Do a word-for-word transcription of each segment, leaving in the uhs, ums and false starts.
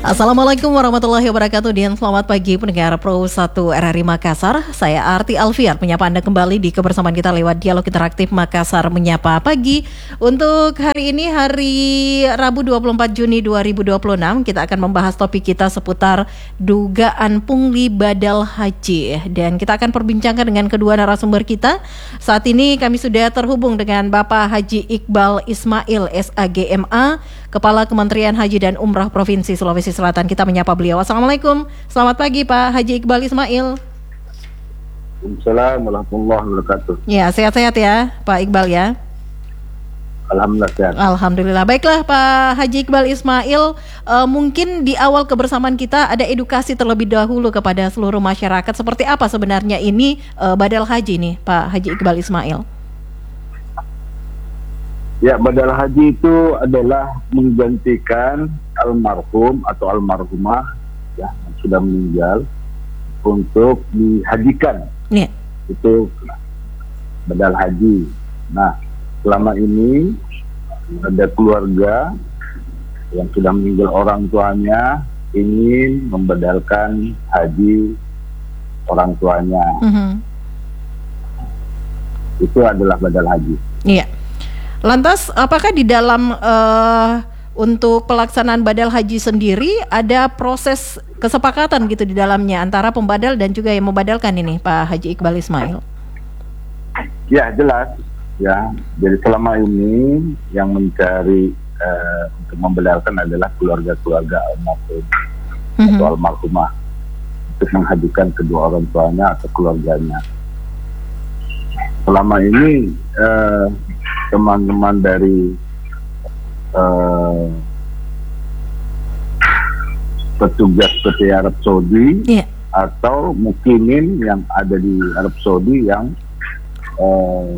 Assalamualaikum warahmatullahi wabarakatuh dan selamat pagi pendengar Pro satu R R I Makassar. Saya Arti Alfiar menyapa Anda kembali di kebersamaan kita lewat Dialog Interaktif Makassar Menyapa Pagi. Untuk hari ini hari Rabu dua puluh empat Juni dua ribu dua puluh enam kita akan membahas topik kita seputar dugaan pungli badal haji. Dan kita akan perbincangkan dengan kedua narasumber kita. Saat ini kami sudah terhubung dengan Bapak Haji Iqbal Ismail S A G M A, Kepala Kementerian Haji dan Umrah Provinsi Sulawesi Selatan. Kita menyapa beliau. Assalamualaikum. Selamat pagi Pak Haji Iqbal Ismail. Assalamualaikum warahmatullahi wabarakatuh. Ya, sehat-sehat ya Pak Iqbal ya. Alhamdulillah sehat. Alhamdulillah. Baiklah Pak Haji Iqbal Ismail, uh, mungkin di awal kebersamaan kita ada edukasi terlebih dahulu kepada seluruh masyarakat. Seperti apa sebenarnya ini uh, badal haji nih Pak Haji Iqbal Ismail? Ya, badal haji itu adalah menggantikan almarhum atau almarhumah ya yang sudah meninggal untuk dihajikan. Yeah. Itu badal haji. Nah, selama ini ada keluarga yang sudah meninggal orang tuanya ingin membadalkan haji orang tuanya. Mm-hmm. Itu adalah badal haji. Iya. Yeah. Lantas, apakah di dalam uh, untuk pelaksanaan badal haji sendiri ada proses kesepakatan gitu di dalamnya antara pembadal dan juga yang membadalkan ini, Pak Haji Iqbal Ismail? Ya, jelas. Ya, jadi selama ini yang mencari uh, untuk membadalkan adalah keluarga-keluarga almarhum mm-hmm. atau almarhumah untuk menghajikan kedua orang tuanya atau keluarganya. Selama ini uh, teman-teman dari uh, petugas P T Arab Saudi yeah. atau mukimin yang ada di Arab Saudi yang uh,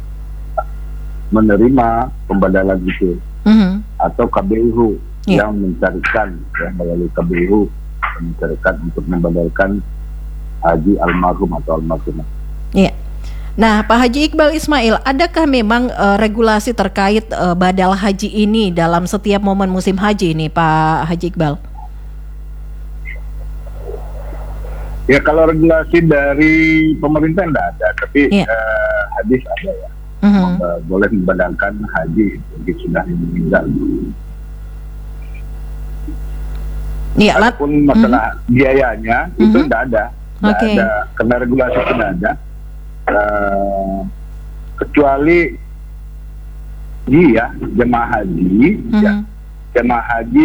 menerima pembadalan itu, mm-hmm. atau K B I H U yeah. yang mencarikan ya, melalui K B I H U mencarikan untuk membadalkan haji almarhum atau almarhumah. Iya. Yeah. Nah, Pak Haji Iqbal Ismail, adakah memang uh, regulasi terkait uh, badal haji ini dalam setiap momen musim haji ini, Pak Haji Iqbal? Ya, kalau regulasi dari pemerintah tidak ada, tapi yeah. uh, hadis ada ya. Mm-hmm. Uh, boleh membadalkan haji bagi sudah meninggal. Yeah, Adapun masalah mm-hmm. biayanya mm-hmm. itu tidak ada, tidak okay. ada, karena regulasi tidak ada. Uh, kecuali dia jemaah haji, mm-hmm. ya, jemaah haji,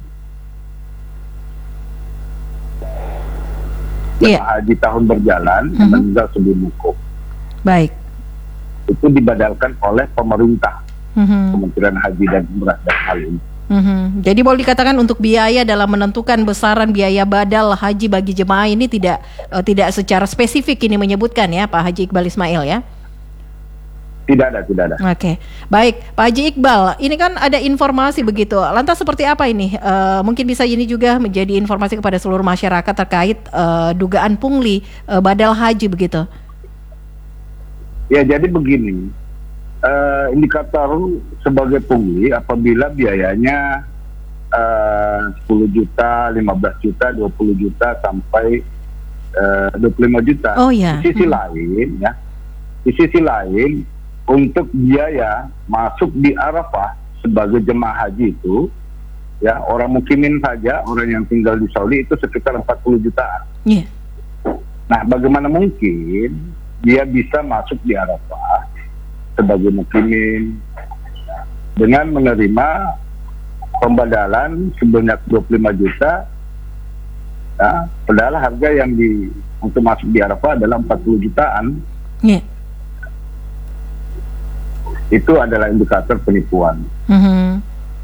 jemaah yeah. haji tahun berjalan mm-hmm. yang meninggal sebelum wukuf. Baik. Itu dibadalkan oleh pemerintah, mm-hmm. Kementerian Haji dan Umrah dan hal ini. Mm-hmm. Jadi boleh dikatakan untuk biaya dalam menentukan besaran biaya badal haji bagi jemaah ini tidak uh, tidak secara spesifik ini menyebutkan ya Pak Haji Iqbal Ismail ya? Tidak ada, tidak ada. Oke, okay. Baik Pak Haji Iqbal, ini kan ada informasi begitu. Lantas seperti apa ini? Uh, mungkin bisa ini juga menjadi informasi kepada seluruh masyarakat terkait uh, dugaan pungli uh, badal haji begitu. Ya, jadi begini. Uh, indikator sebagai pungli apabila biayanya uh, sepuluh juta, lima belas juta, dua puluh juta sampai uh, dua puluh lima juta. Oh, ya. Di sisi hmm. lain ya, di sisi lain untuk biaya masuk di Arafah sebagai jemaah haji itu ya, orang mukimin saja, orang yang tinggal di Saudi itu sekitar empat puluh jutaan. Yeah. Nah, bagaimana mungkin dia bisa masuk di Arafah sebagai mukimin dengan menerima pembadalan sebanyak dua puluh lima juta, ya, padahal harga yang di untuk masuk di Arafah adalah empat puluh jutaan. Yeah. Itu adalah indikator penipuan. Mm-hmm.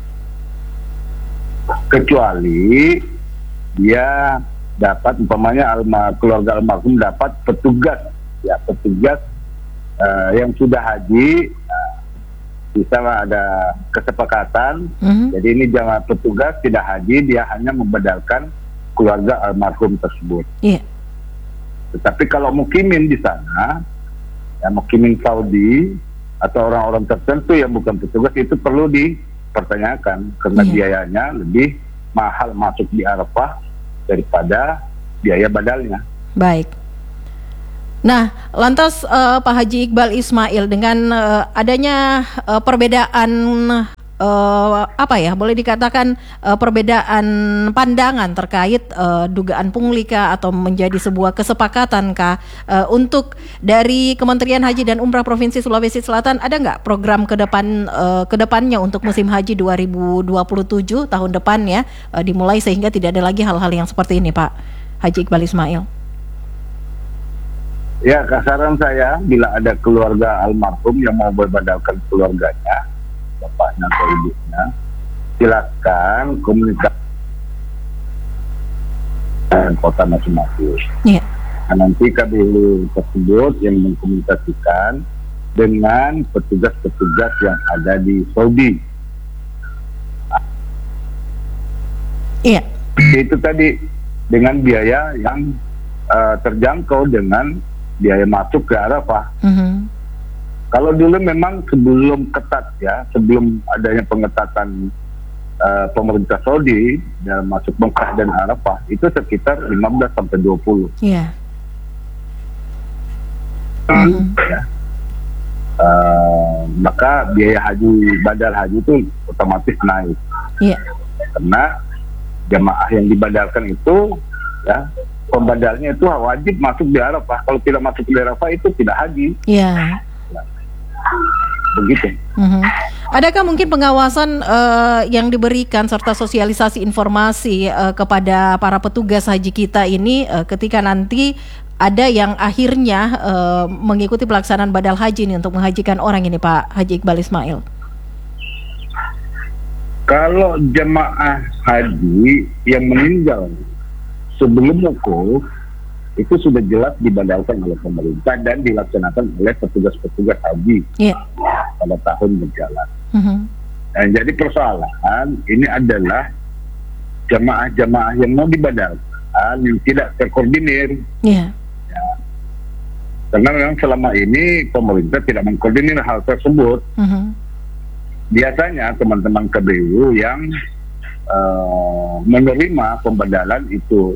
Kecuali dia dapat, umpamanya alma, keluarga almarhum dapat petugas, ya petugas Uh, yang sudah haji, uh, bisa ada kesepakatan. Mm-hmm. Jadi ini jangan petugas tidak haji, dia hanya membadalkan keluarga almarhum tersebut. Yeah. Tetapi kalau mukimin di sana, ya mukimin Saudi atau orang-orang tertentu yang bukan petugas, itu perlu dipertanyakan karena yeah. biayanya lebih mahal masuk di Arafah daripada biaya badalnya. Baik. Nah, lantas uh, Pak Haji Iqbal Ismail, dengan uh, adanya uh, perbedaan uh, apa ya, boleh dikatakan uh, perbedaan pandangan terkait uh, dugaan pungli kah, atau menjadi sebuah kesepakatan kah uh, untuk dari Kementerian Haji dan Umrah Provinsi Sulawesi Selatan, ada nggak program ke depan uh, ke depannya untuk musim haji dua ribu dua puluh tujuh tahun depan ya, uh, dimulai sehingga tidak ada lagi hal-hal yang seperti ini, Pak Haji Iqbal Ismail? Ya, kasaran saya, bila ada keluarga almarhum yang mau berbadalkan keluarganya, bapaknya atau ibunya, silakan komunikasi dengan kota masing-masing. Yeah. Nah, nanti K B U tersebut yang mengkomunikasikan dengan petugas-petugas yang ada di Saudi. Iya. Yeah. Itu tadi dengan biaya yang uh, terjangkau dengan biaya masuk ke Arafah. Mm-hmm. Kalau dulu memang sebelum ketat ya, sebelum adanya pengetatan uh, pemerintah Saudi dalam masuk Mekah dan Arafah, itu sekitar lima belas sampai dua puluh. Iya. Yeah. Mm-hmm. Ya. Uh, maka biaya haji, badal haji itu otomatis naik. Iya. Karena jamaah yang dibadalkan itu, ya, pembadalnya itu wajib masuk di Arafah. Kalau tidak masuk di Arafah itu tidak haji. Iya. Ya. Begitu. Mm-hmm. Adakah mungkin pengawasan uh, yang diberikan serta sosialisasi informasi uh, kepada para petugas haji kita ini uh, ketika nanti ada yang akhirnya uh, mengikuti pelaksanaan badal haji ini untuk menghajikan orang ini, Pak Haji Iqbal Ismail? Kalau jemaah haji yang meninggal sebelum wukuf itu sudah jelas dibadalkan oleh pemerintah dan dilaksanakan oleh petugas-petugas haji yeah. pada tahun berjalan. Mm-hmm. Dan jadi persoalan ini adalah jemaah-jemaah yang mau dibadalkan yang tidak terkoordinir. Yeah. Ya. Karena memang selama ini pemerintah tidak mengkoordinir hal tersebut. Mm-hmm. Biasanya teman-teman K B U yang Uh, menerima pembadalan itu.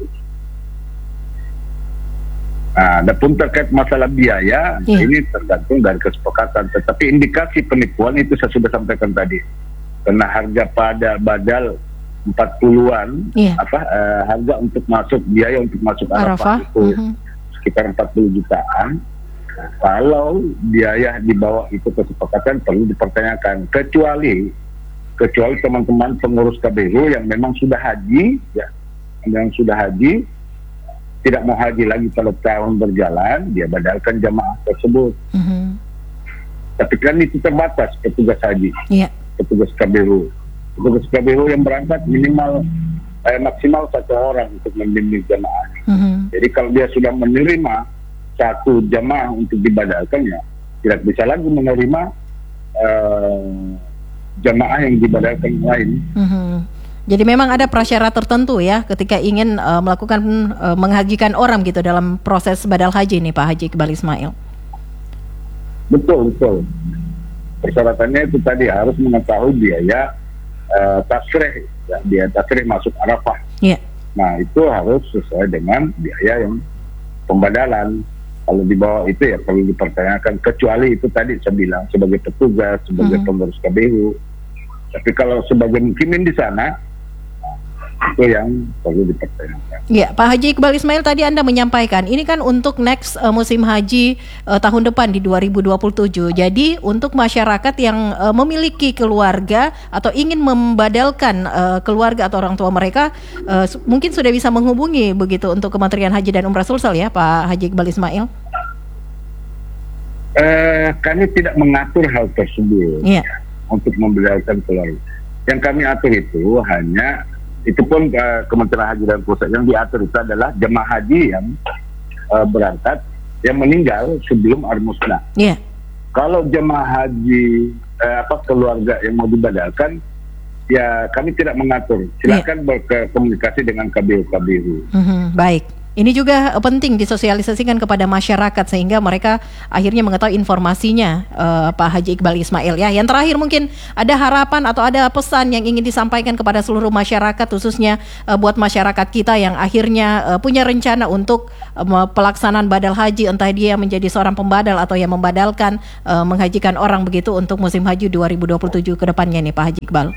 Nah, adapun terkait masalah biaya, yeah. ini tergantung dari kesepakatan. Tetapi indikasi penipuan itu saya sudah sampaikan tadi. Karena harga pada badal empat puluhan, yeah. apa uh, harga untuk masuk, biaya untuk masuk Arafah itu uh-huh. sekitar empat puluh jutaan. Kalau biaya di bawah itu kesepakatan perlu dipertanyakan, kecuali kecuali teman-teman pengurus K B U yang memang sudah haji, ya, yang sudah haji, tidak mau haji lagi pada tahun berjalan, dia badalkan jamaah tersebut. Mm-hmm. Tapi kan itu terbatas petugas haji, yeah. petugas K B U, petugas K B U yang berangkat minimal eh, maksimal satu orang untuk membimbing jamaah. Mm-hmm. Jadi kalau dia sudah menerima satu jamaah untuk dibadalkan, ya tidak bisa lagi menerima Uh, jamaah yang dibadalkan lain. Mm-hmm. Jadi memang ada prasyarat tertentu ya ketika ingin uh, melakukan uh, menghajikan orang gitu dalam proses badal haji ini, Pak Haji Iqbal Ismail. Betul, betul. Persyaratannya itu tadi harus mengetahui biaya uh, tasrih, ya, biaya tasrih masuk Arafah. Yeah. Nah, itu harus sesuai dengan biaya yang pembadalan. Kalau di bawah itu ya perlu dipertanyakan, kecuali itu tadi saya bilang sebagai petugas, sebagai mm-hmm. pengurus K B U. Tapi kalau sebagai mukimin di sana, itu yang perlu dipertanyakan. Ya, Pak Haji Iqbal Ismail, tadi Anda menyampaikan ini kan untuk next uh, musim haji uh, tahun depan di dua ribu dua puluh tujuh. Jadi untuk masyarakat yang uh, memiliki keluarga atau ingin membadalkan uh, keluarga atau orang tua mereka, uh, mungkin sudah bisa menghubungi begitu untuk Kementerian Haji dan Umrah Sulsel ya, Pak Haji Iqbal Ismail? Eh, kami tidak mengatur hal tersebut. Yeah. Untuk membadalkan keluarga. Yang kami atur itu hanya, itu pun uh, Kementerian Haji dan Pusat yang diatur itu adalah jemaah haji yang uh, berangkat yang meninggal sebelum Ar-Musnah. Yeah. Kalau jemaah haji uh, apa keluarga yang mau dibadalkan, ya kami tidak mengatur. Silakan yeah. berkomunikasi dengan K B U K B U. Mm-hmm, baik. Ini juga eh, penting disosialisasikan kepada masyarakat sehingga mereka akhirnya mengetahui informasinya, eh, Pak Haji Iqbal Ismail ya. Yang terakhir mungkin ada harapan atau ada pesan yang ingin disampaikan kepada seluruh masyarakat, khususnya eh, buat masyarakat kita yang akhirnya eh, punya rencana untuk eh, pelaksanaan badal haji, entah dia menjadi seorang pembadal atau yang membadalkan, eh, menghajikan orang begitu untuk musim haji dua ribu dua puluh tujuh ke depannya nih Pak Haji Iqbal.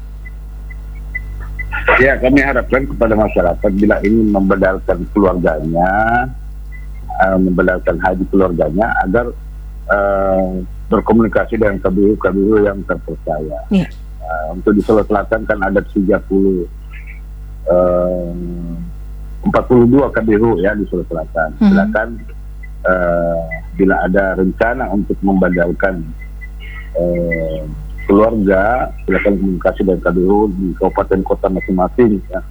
Ya, kami harapkan kepada masyarakat bila ingin membadalkan keluarganya, uh, membadalkan haji keluarganya agar uh, berkomunikasi dengan K B U K B U yang terpercaya. Yeah. Uh, untuk di Sulawesi Selatan kan ada tiga puluh, uh, empat puluh dua K B U ya di Sulawesi Selatan. Mm-hmm. Silakan uh, bila ada rencana untuk membadalkan uh, keluarga, silakan komunikasi dengan K B U di kabupaten kota masing-masing ya.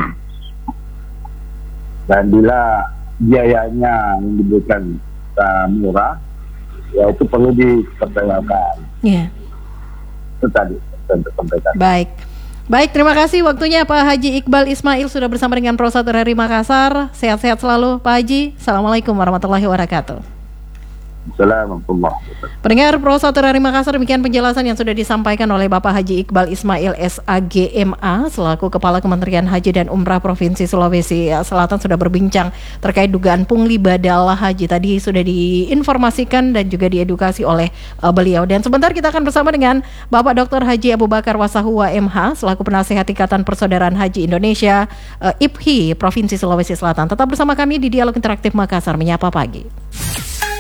Dan bila biayanya yang diberikan uh, murah, ya itu perlu dipertanyakan. Iya. Yeah. Itu tadi saya sampaikan. Baik. Baik, terima kasih waktunya Pak Haji Iqbal Ismail sudah bersama dengan Pro satu R R I Makassar. Sehat-sehat selalu Pak Haji. Assalamualaikum warahmatullahi wabarakatuh. Assalamualaikum. Pendengar Pro satu R R I Makassar, demikian penjelasan yang sudah disampaikan oleh Bapak Haji Iqbal Ismail S A G M A selaku Kepala Kementerian Haji dan Umrah Provinsi Sulawesi Selatan sudah berbincang terkait dugaan pungli badal haji. Tadi sudah diinformasikan dan juga diedukasi oleh uh, beliau. Dan sebentar kita akan bersama dengan Bapak Doktor Haji Abu Bakar Wasahuwa M H selaku Penasehat Ikatan Persaudaraan Haji Indonesia uh, I P H I Provinsi Sulawesi Selatan. Tetap bersama kami di Dialog Interaktif Makassar Menyapa Pagi.